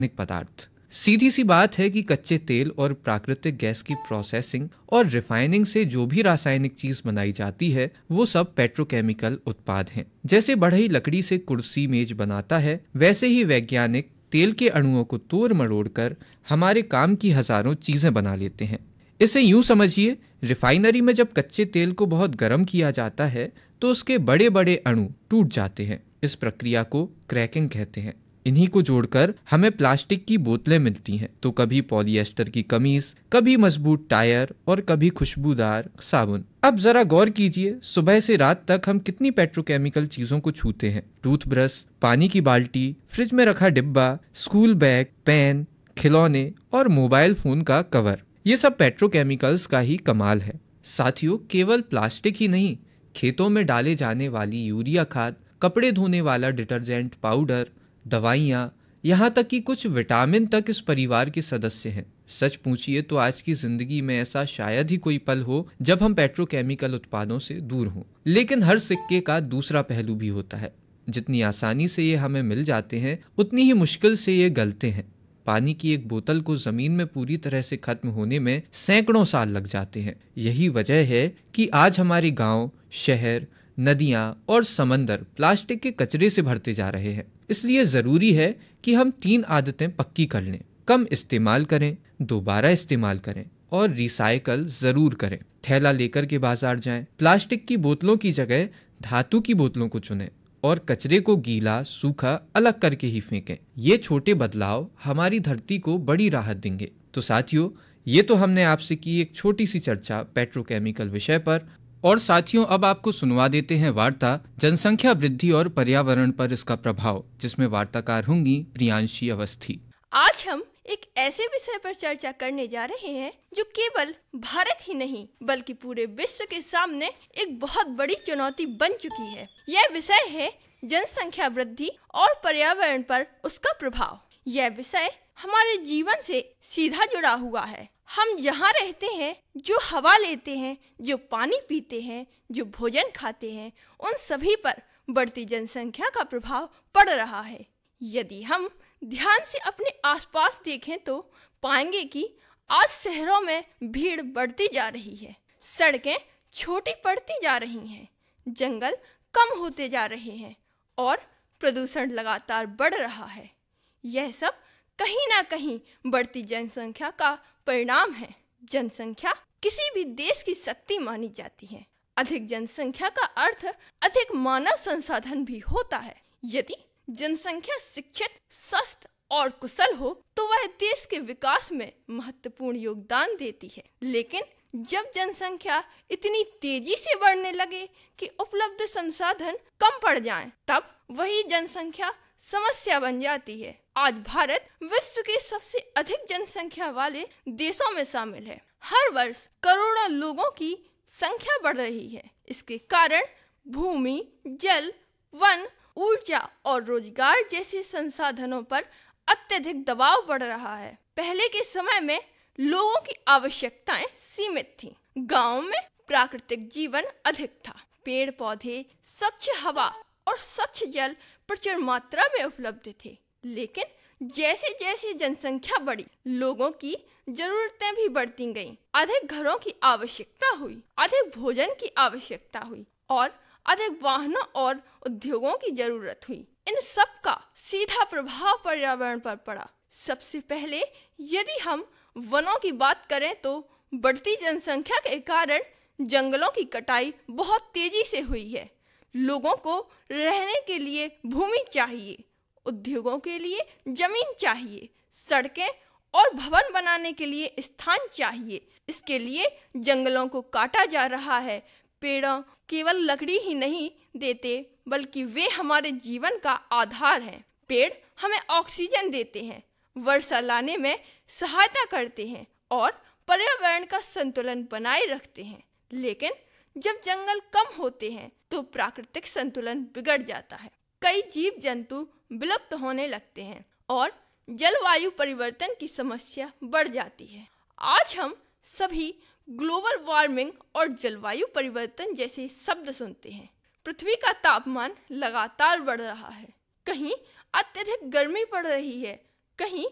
पदार्थ। सीधी सी बात है कि कच्चे तेल और प्राकृतिक गैस की प्रोसेसिंग और रिफाइनिंग से जो भी रासायनिक चीज बनाई जाती है वो सब पेट्रोकेमिकल उत्पाद हैं। जैसे बढ़ई लकड़ी से कुर्सी मेज बनाता है, वैसे ही वैज्ञानिक तेल के अणुओं को तोड़ मरोड़ कर हमारे काम की हजारों चीजें बना लेते हैं। इसे यूं समझिए, रिफाइनरी में जब कच्चे तेल को बहुत गर्म किया जाता है तो उसके बड़े बड़े अणु टूट जाते हैं। इस प्रक्रिया को क्रैकिंग कहते हैं। इन्हीं को जोड़कर हमें प्लास्टिक की बोतलें मिलती हैं, तो कभी पॉलिएस्टर की कमीज, कभी मजबूत टायर और कभी खुशबूदार साबुन। अब जरा गौर कीजिए, सुबह से रात तक हम कितनी पेट्रोकेमिकल चीजों को छूते हैं। टूथब्रश, पानी की बाल्टी, फ्रिज में रखा डिब्बा, स्कूल बैग, पेन, खिलौने और मोबाइल फोन का कवर, ये सब पेट्रोकेमिकल्स का ही कमाल है। साथियों, केवल प्लास्टिक ही नहीं, खेतों में डाले जाने वाली यूरिया खाद, कपड़े धोने वाला डिटर्जेंट पाउडर, दवाइयाँ, यहाँ तक कि कुछ विटामिन तक इस परिवार के सदस्य हैं। सच पूछिए तो आज की जिंदगी में ऐसा शायद ही कोई पल हो जब हम पेट्रोकेमिकल उत्पादों से दूर हों। लेकिन हर सिक्के का दूसरा पहलू भी होता है। जितनी आसानी से ये हमें मिल जाते हैं, उतनी ही मुश्किल से ये गलते हैं। पानी की एक बोतल को जमीन में पूरी तरह से खत्म होने में सैकड़ों साल लग जाते हैं। यही वजह है कि आज हमारे गांव, शहर, नदियां और समंदर प्लास्टिक के कचरे से भरते जा रहे हैं। इसलिए जरूरी है कि हम 3 आदतें पक्की कर लें। कम इस्तेमाल करें, दोबारा इस्तेमाल करें और रिसाइकल जरूर करें। थैला लेकर के बाजार जाएं, प्लास्टिक की बोतलों की जगह धातु की बोतलों को चुनें और कचरे को गीला सूखा अलग करके ही फेंकें। ये छोटे बदलाव हमारी धरती को बड़ी राहत देंगे। तो साथियों, ये तो हमने आपसे की एक छोटी सी चर्चा पेट्रोकेमिकल विषय पर। और साथियों, अब आपको सुनवा देते हैं वार्ता जनसंख्या वृद्धि और पर्यावरण पर इसका प्रभाव, जिसमें वार्ताकार होंगी प्रियांशी अवस्थी। आज हम एक ऐसे विषय पर चर्चा करने जा रहे हैं जो केवल भारत ही नहीं बल्कि पूरे विश्व के सामने एक बहुत बड़ी चुनौती बन चुकी है। यह विषय है जनसंख्या वृद्धि और पर्यावरण पर उसका प्रभाव। यह विषय हमारे जीवन से सीधा जुड़ा हुआ है। हम जहाँ रहते हैं, जो हवा लेते हैं, जो पानी पीते हैं, जो भोजन खाते हैं, उन सभी पर बढ़ती जनसंख्या का प्रभाव पड़ रहा है। यदि हम ध्यान से अपने आसपास देखें तो पाएंगे कि आज शहरों में भीड़ बढ़ती जा रही है, सड़कें छोटी पड़ती जा रही हैं, जंगल कम होते जा रहे हैं और प्रदूषण लगातार बढ़ रहा है। यह सब कहीं ना कहीं बढ़ती जनसंख्या का परिणाम है। जनसंख्या किसी भी देश की शक्ति मानी जाती है। अधिक जनसंख्या का अर्थ अधिक मानव संसाधन भी होता है। यदि जनसंख्या शिक्षित, स्वस्थ और कुशल हो तो वह देश के विकास में महत्वपूर्ण योगदान देती है। लेकिन जब जनसंख्या इतनी तेजी से बढ़ने लगे कि उपलब्ध संसाधन कम पड़ जाएं, तब वही जनसंख्या समस्या बन जाती है। आज भारत विश्व के सबसे अधिक जनसंख्या वाले देशों में शामिल है। हर वर्ष करोड़ों लोगों की संख्या बढ़ रही है। इसके कारण भूमि, जल, वन, ऊर्जा और रोजगार जैसे संसाधनों पर अत्यधिक दबाव बढ़ रहा है। पहले के समय में लोगों की आवश्यकताएं सीमित थीं। गांव में प्राकृतिक जीवन अधिक था। पेड़ पौधे, स्वच्छ हवा और स्वच्छ जल प्रचुर मात्रा में उपलब्ध थे। लेकिन जैसे जैसे जनसंख्या बढ़ी, लोगों की जरूरतें भी बढ़ती गईं। अधिक घरों की आवश्यकता हुई, अधिक भोजन की आवश्यकता हुई और अधिक वाहनों और उद्योगों की जरूरत हुई। इन सब का सीधा प्रभाव पर्यावरण पर पड़ा। सबसे पहले यदि हम वनों की बात करें तो बढ़ती जनसंख्या के कारण जंगलों की कटाई बहुत तेजी से हुई है। लोगों को रहने के लिए भूमि चाहिए, उद्योगों के लिए जमीन चाहिए, सड़कें और भवन बनाने के लिए स्थान चाहिए। इसके लिए जंगलों को काटा जा रहा है। पेड़ केवल लकड़ी ही नहीं देते बल्कि वे हमारे जीवन का आधार हैं। पेड़ हमें ऑक्सीजन देते हैं, वर्षा लाने में सहायता करते हैं और पर्यावरण का संतुलन बनाए रखते हैं। लेकिन जब जंगल कम होते हैं तो प्राकृतिक संतुलन बिगड़ जाता है। कई जीव जंतु विलुप्त होने लगते हैं और जलवायु परिवर्तन की समस्या बढ़ जाती है। आज हम सभी ग्लोबल वार्मिंग और जलवायु परिवर्तन जैसे शब्द सुनते हैं। पृथ्वी का तापमान लगातार बढ़ रहा है। कहीं अत्यधिक गर्मी पड़ रही है, कहीं